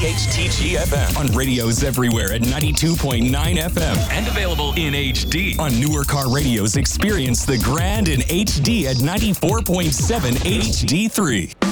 WPHTG-FM. On radios everywhere at 92.9 FM. And available in HD. On newer car radios, experience the grand in HD at 94.7 HD3.